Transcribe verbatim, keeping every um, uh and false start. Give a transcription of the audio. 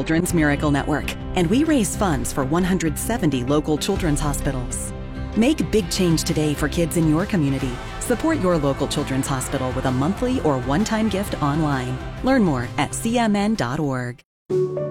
Children's Miracle Network, and we raise funds for one hundred seventy local children's hospitals. Make big change today for kids in your community. Support your local children's hospital with a monthly or one-time gift online. Learn more at c m n dot org.